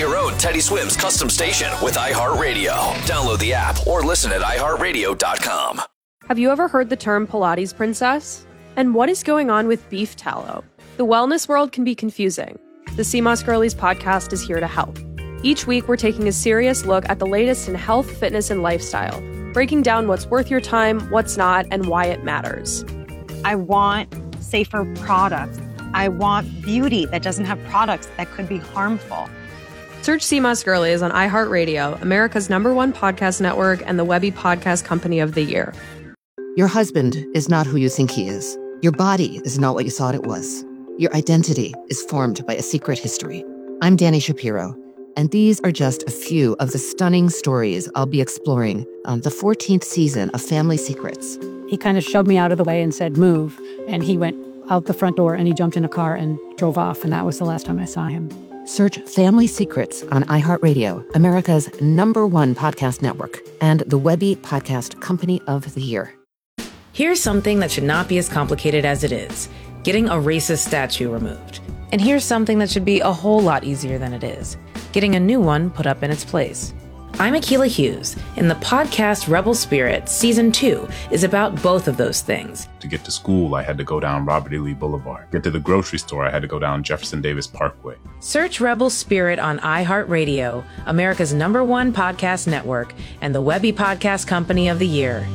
your own Teddy Swims custom station with iHeartRadio. Download the app or listen at iHeartRadio.com. Have you ever heard the term Pilates princess? And what is going on with beef tallow? The wellness world can be confusing. The CMOS Girlies podcast is here to help. Each week, we're taking a serious look at the latest in health, fitness, and lifestyle, breaking down what's worth your time, what's not, and why it matters. I want safer products. I want beauty that doesn't have products that could be harmful. Search CMOS Girlies on iHeartRadio, America's #1 podcast network and the Webby Podcast Company of the Year. Your husband is not who you think he is. Your body is not what you thought it was. Your identity is formed by a secret history. I'm Danny Shapiro, and these are just a few of the stunning stories I'll be exploring on the 14th season of Family Secrets. He kind of shoved me out of the way and said, move. And he went out the front door and he jumped in a car and drove off. And that was the last time I saw him. Search Family Secrets on iHeartRadio, America's #1 podcast network, and the Webby Podcast Company of the Year. Here's something that should not be as complicated as it is: getting a racist statue removed. And here's something that should be a whole lot easier than it is: getting a new one put up in its place. I'm Akilah Hughes, and the podcast Rebel Spirit Season 2 is about both of those things. To get to school, I had to go down Robert E. Lee Boulevard. Get to the grocery store, I had to go down Jefferson Davis Parkway. Search Rebel Spirit on iHeartRadio, America's #1 podcast network, and the Webby Podcast Company of the Year.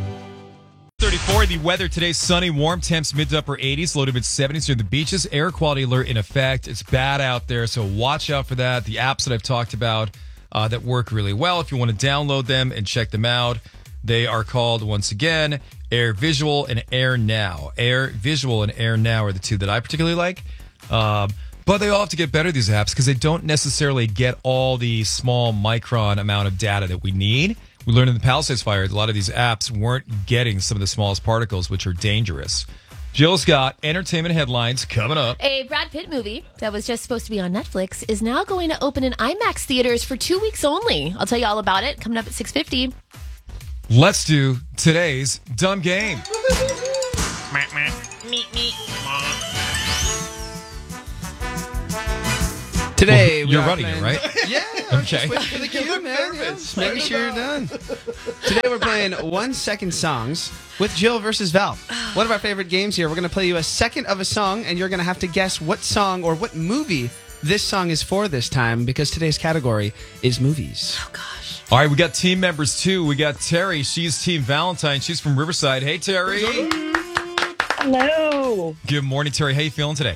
34, the weather today, sunny, warm temps, mid to upper 80s, low to mid 70s near the beaches. Air quality alert in effect. It's bad out there, so watch out for that. The apps that I've talked about that work really well, if you want to download them and check them out, they are called, once again, Air Visual and Air Now. Air Visual and Air Now are the two that I particularly like. But they all have to get better, these apps, because they don't necessarily get all the small micron amount of data that we need. We learned in the Palisades fire, a lot of these apps weren't getting some of the smallest particles, which are dangerous. Jill's got entertainment headlines coming up. A Brad Pitt movie that was just supposed to be on Netflix is now going to open in IMAX theaters for 2 weeks only. I'll tell you all about it coming up at 6:50. Let's do today's dumb game. Today, you're running it, right? Yeah. Okay. Just waiting for the cue, man. Yeah, just making sure you're done. Today, we're playing 1-second songs with Jill versus Val. One of our favorite games here. We're going to play you a second of a song, and you're going to have to guess what song or what movie this song is for this time, because today's category is movies. Oh, gosh. All right, we got team members, too. We got Terry. She's Team Valentine. She's from Riverside. Hey, Terry. Hello. Good morning, Terry. How you feeling today?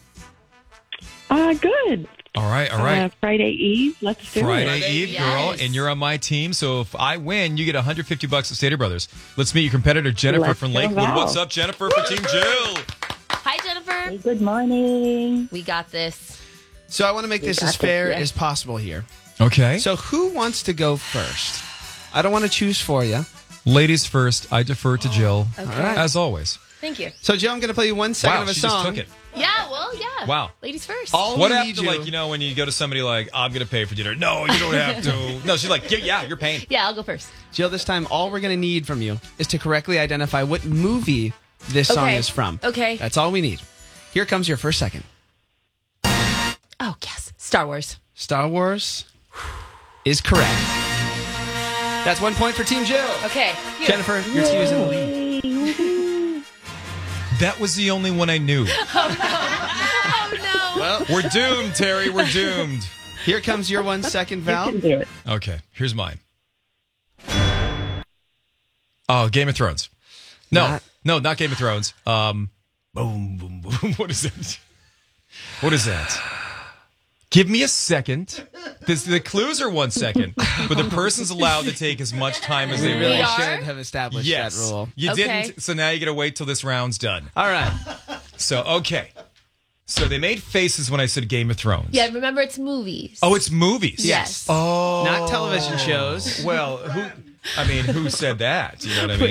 Good. All right. Friday Eve. Let's do it. Friday Eve, girl, yes. and you're on my team. So if I win, you get $150 at Stater Brothers. Let's meet your competitor, Jennifer Let's from go, Lakewood. Val. What's up, Jennifer, for Team Jill? Hi, Jennifer. Hey, good morning. We got this. So I want to make this as fair as possible here. Okay. So who wants to go first? I don't want to choose for you. Ladies first. I defer to Jill, Okay. as always. Thank you. So, Jill, I'm going to play you 1 second Wow, of a she song. just took it. Yeah, well, yeah. Wow. Ladies first. All What we happened need to, when you go to somebody like, I'm going to pay for dinner? No, you don't have to. No, she's like, yeah, you're paying. Yeah, I'll go first. Jill, this time, all we're going to need from you is to correctly identify what movie this song Okay. is from. Okay. That's all we need. Here comes your first second. Oh, yes. Star Wars. Star Wars is correct. That's 1 point for Team Jill. Okay. Here. Jennifer, your team is in the lead. That was the only one I knew. Oh, no. Well, We're doomed, Terry. We're doomed. here comes your 1 second, Val. You can do it. Okay, here's mine. Oh, Game of Thrones. No, not Game of Thrones. Boom, boom, boom. What is that? What is that? Give me a second. The clues are 1 second, but the person's allowed to take as much time as We they really want. should have established Yes, that rule. you Okay. didn't. So now you got to wait till this round's done. All right. So okay. So they made faces when I said Game of Thrones. Yeah, remember it's movies. Oh, it's movies. Yes. Oh, Not television shows. Well, who said that? You know what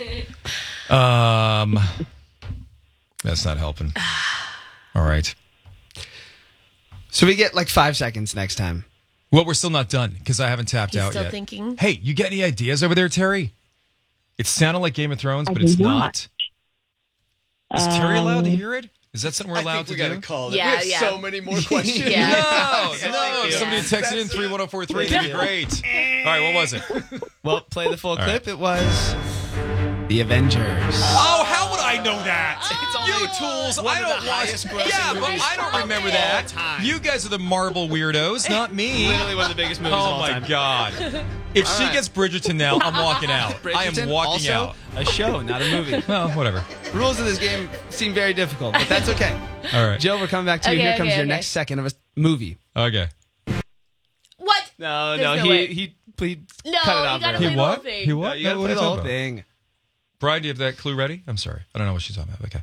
I mean? That's not helping. All right. So we get like 5 seconds next time. Well, we're still not done because I haven't tapped He's out still yet. thinking. Hey, you got any ideas over there, Terry? It sounded like Game of Thrones, but I it's do not. Is Terry allowed to hear it? Is that something we're allowed to do? call it. Yeah, we have yeah. so many more questions. Yeah. No, Yeah. no. If somebody texted in 31043, that'd be great. All right, what was it? Well, play the full All clip. It was The Avengers. Oh, how would I know that? It's You tools, one I of don't the watch. highest grossing Yeah, but movies I don't of remember all that. time. You guys are the Marvel weirdos, not me. Literally one of the biggest movies of Oh all my time. God! If she right. gets Bridgerton now, I'm walking out. I am Bridgerton, walking also out. a show, not a movie. Well, whatever. Rules of this game seem very difficult, but that's okay. All right. Jill, we're coming back to you. Okay, Here comes okay, your okay. next second of a movie. Okay. What? No, There's no he way. he No, cut it you out. gotta Barry. play He the whole what? thing. He No, what? you gotta No, what play are the you whole talking about? thing. Brian, do you have that clue ready? I'm sorry. I don't know what she's talking about. Okay.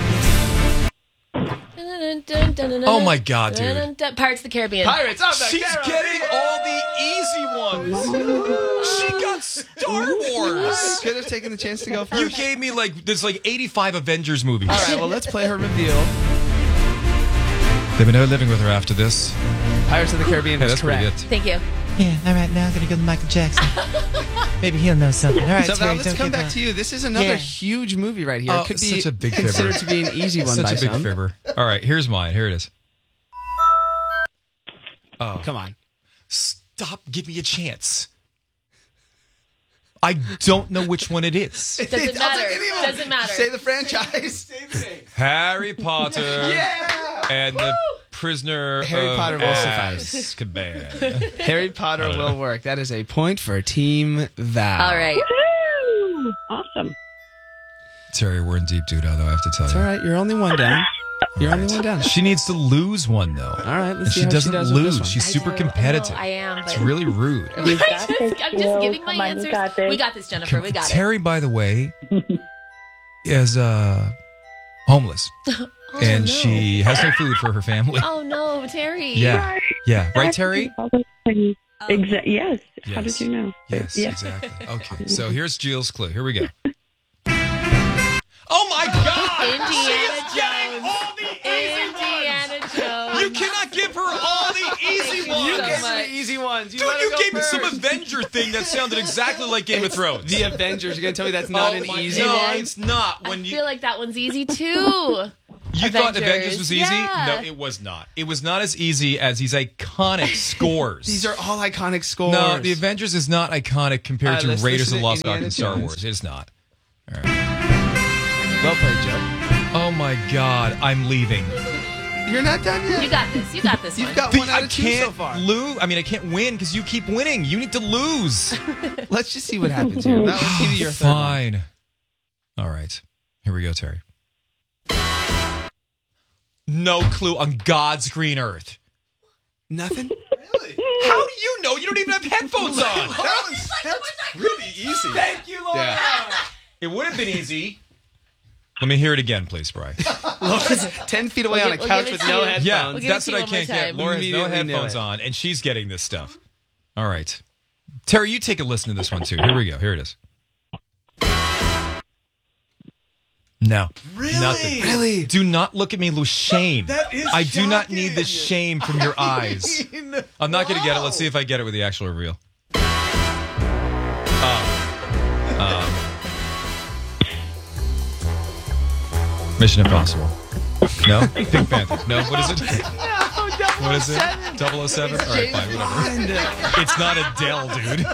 Oh my God, dude. Pirates of the Caribbean. Pirates of the She's Caribbean. getting all the easy ones. She got Star Wars. Could have taken the chance to go first. You gave me there's 85 Avengers movies. All right, well, let's play her reveal. They've been out living with her after this. Pirates of the Caribbean Hey, was that's pretty correct. good. Thank you. Yeah, all right, now I'm going to go to Michael Jackson. Maybe he'll know something. All right, So Terry, now let's don't come get back to you. This is another Yeah. huge movie right here. Oh, It could be such a big considered fibber. to be an easy one by Such a big some. fibber. All right, here's mine. Here it is. Oh, Come on. stop! Give me a chance. I don't know which one it is. Doesn't matter. Doesn't matter. Say the franchise. Harry Potter Yeah. and the Prisoner Harry of Potter will suffice. Azkaban. Harry Potter will work. That is a point for Team Val. All right. Woo! Awesome. Terry, we're in deep doo though. I have to tell It's you. all right. You're only one down. You're only one down. She needs to lose one though. All right, let's And see she how doesn't she does with this lose. one. She's I super do. competitive. I am. It's But really rude. I'm just giving my Come on, you answers. got this. We got this, Jennifer. We got Terry, by the way, is homeless, it. Oh, and no. she has no food for her family. Oh no, Terry. Yeah, yeah, right, Terry. Yes. How Yes. did you know? Yes, Yeah. exactly. Okay, so here's Jill's clue. Here we go. Oh my God! Indiana She is getting Jones. all the easy Indiana Jones. ones. You cannot give her all the easy ones. You so gave much. me the easy ones. Dude, let her you go gave me first. some Avenger thing that sounded exactly like Game of Thrones. The Avengers. You're going to tell me that's not Oh an my easy God. one? It's not. I When you feel like that one's easy too. you thought Avengers. Avengers was easy, Yeah. no, it was not. It was not as easy as these iconic scores. These are all iconic scores. No, the Avengers is not iconic compared to Let's Raiders listen of to the Lost Ark Indiana and Star Jones. Wars. It is not. All right. Well played, Joe. Oh my God, I'm leaving. You're not done yet. You got this. You got this You've one. got one out of two so can't far. lose. I mean, I can't win because you keep winning. You need to lose. Let's just see what happens here. That was either your third one. Fine. All right. Here we go, Terry. No clue on God's green earth. Nothing? How do you know? You don't even have headphones on. That's really easy. Thank you, Laura. Yeah. It would have been easy. Let me hear it again, please, Brian. Laura's 10 feet away on a We'll couch give it with to no you. headphones. Yeah, We'll give that's it what to I you can't one more get. time. Laura has no Immediately knew headphones it. on, and she's getting this stuff. All right. Terry, you take a listen to this one, too. Here we go. Here it is. No. Really? Nothing. Really? Do not look at me with shame. That is I do not shocking. need the shame from your eyes. I'm not going to get it. Let's see if I get it with the actual reveal. Mission Impossible. No? Pink Panther. No? What is it? What is it? 007? All right, fine, whatever. It's not Adele, dude.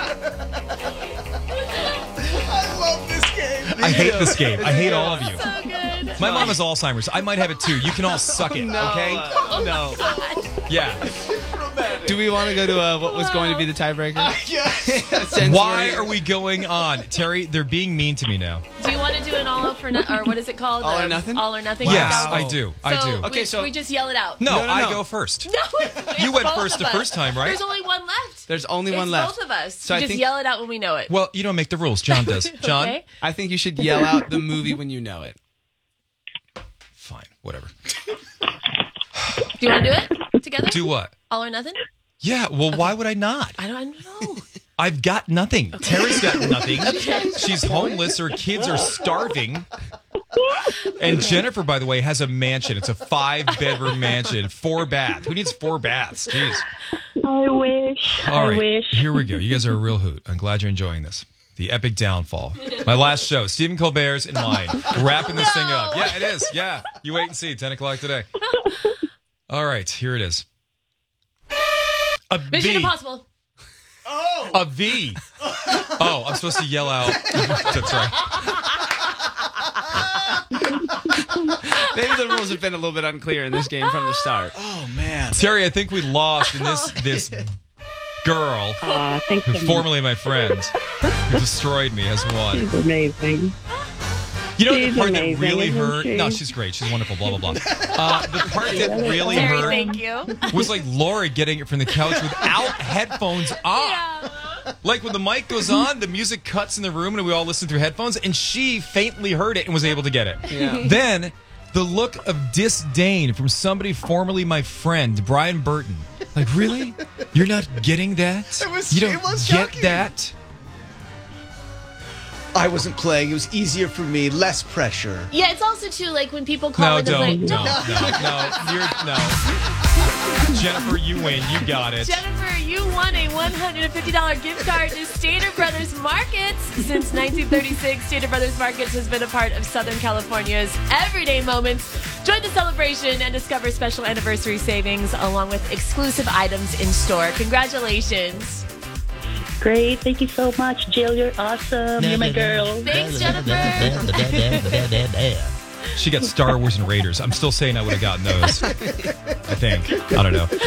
I love this game. I hate this game. I hate all of you. So good. My mom has Alzheimer's. I might have it too. You can all suck it, okay? No. Yeah. Do we want to go to what was going to be the tiebreaker? Yes. Why are we going on? Terry, they're being mean to me now. Do you want to do an all for or what is it called? All or nothing? All or nothing. Yes, Wow. I do. I do. Okay, so- we just yell it out. No, No. I go first. No, it's You went both first of the us. first time, right? There's only one left. There's only It's one left. both of us. So We I just think- yell it out when we know it. Well, you don't make the rules. John does. John? Okay. I think you should yell out the movie when you know it. Fine, whatever. Do you want to do it together? Do what? All or nothing? Yeah, well, why would I not? I don't know. I've got nothing. Terry's got nothing. She's homeless. Her kids are starving. And Jennifer, by the way, has a mansion. It's a 5-bedroom mansion, 4 bath. Who needs 4 baths? Jeez. I wish. All right, I wish. here we go. You guys are a real hoot. I'm glad you're enjoying this. The epic downfall. My last show, Stephen Colbert's and mine. Wrapping this thing up. Yeah, it is. Yeah. You wait and see. 10 o'clock today. All right, here it is. A Mission V. Impossible. Oh. A V. Oh, I'm supposed to yell out. That's right. Maybe the rules have been a little bit unclear in this game from the start. Oh, man. Terry, I think we lost in this girl, thanks who so much. formerly my friend, who destroyed me, has won. She's amazing. You know She's the part that amazing, really isn't hurt? she? No, she's great. She's wonderful, blah, blah, blah. The part that really Terry, hurt thank you. was like Laura getting it from the couch without headphones on. Like when the mic goes on, the music cuts in the room and we all listen through headphones, and she faintly heard it and was able to get it. Yeah. Then the look of disdain from somebody formerly my friend, Brian Burton. Like, really? You're not getting that? It was- you don't it was get shocking. that? I wasn't playing. It was easier for me, less pressure. Yeah, it's also too like when people call No, it. don't. Like, No. No. Jennifer, you win. You got it. Jennifer, you won a $150 gift card to Stater Brothers Markets. Since 1936, Stater Brothers Markets has been a part of Southern California's everyday moments. Join the celebration and discover special anniversary savings along with exclusive items in store. Congratulations. Great. Thank you so much, Jill. You're awesome. You're my girl. Thanks, Jennifer. She got Star Wars and Raiders. I'm still saying I would have gotten those. I think. I don't know.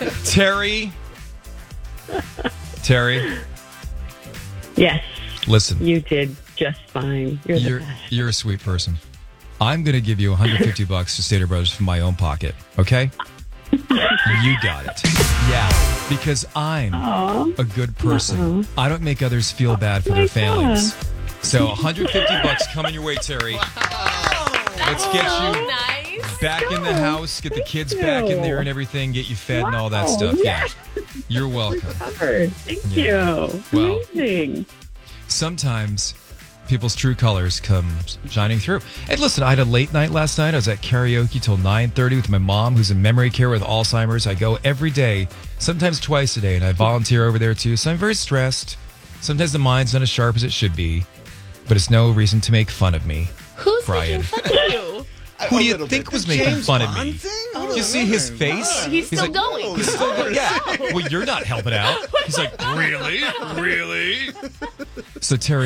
Terry, Yes. listen. You did just fine. You're a sweet person. I'm going to give you $150 to Stater Brothers from my own pocket. Okay? You got it. Yeah. Because I'm a good person. I don't make others feel bad for their families. So $150 coming your way, Terry. Let's get you back in the house, get the kids back in there and everything, get you fed and all that stuff. Yeah. You're welcome. Thank you. Well, Amazing. sometimes people's true colors come shining through. And listen, I had a late night last night. I was at karaoke till 9:30 with my mom, who's in memory care with Alzheimer's. I go every day, sometimes twice a day, and I volunteer over there too. So I'm very stressed. Sometimes the mind's not as sharp as it should be, but it's no reason to make fun of me. Who's Brian? making fun of you? Who do you think was making James fun of Bond me? thing? You see his face? He's still like, going. He's still going. Yeah. Well, you're not helping out. He's like, really? Really? So Terry.